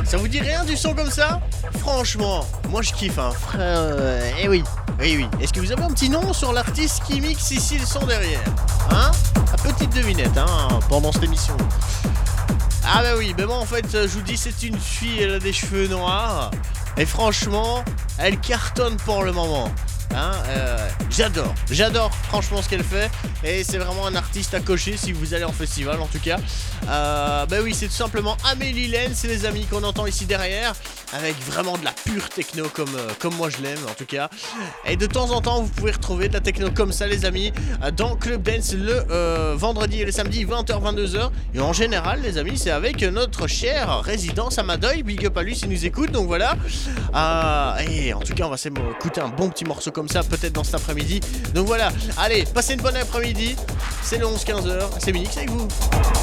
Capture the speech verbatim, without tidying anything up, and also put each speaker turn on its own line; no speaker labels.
Ça vous dit rien du son comme ça? Franchement, moi je kiffe, hein. Euh, eh oui, oui, oui. Est-ce que vous avez un petit nom sur l'artiste qui mixe ici le son derrière? Hein? La petite devinette, hein, pendant cette émission. Ah bah oui, mais bon en fait, je vous dis, c'est une fille, elle a des cheveux noirs. Et franchement, elle cartonne pour le moment. Hein, euh, j'adore, j'adore franchement ce qu'elle fait. Et c'est vraiment un artiste à cocher si vous allez en festival en tout cas. euh, Bah oui, c'est tout simplement Amélie Lenz, c'est les amis qu'on entend ici derrière. Avec vraiment de la pure techno comme, euh, comme moi je l'aime en tout cas. Et de temps en temps vous pouvez retrouver de la techno comme ça les amis, dans Club Dance le euh, vendredi et le samedi vingt heures vingt-deux heures. Et en général les amis, c'est avec notre cher résidence Amadoy. Big up à lui s'il nous écoute, donc voilà. euh, Et en tout cas on va s'écouter un bon petit morceau comme ça peut-être dans cet après-midi. Donc voilà, allez, passez une bonne après-midi. C'est le onze quinze heures, c'est Minix avec vous.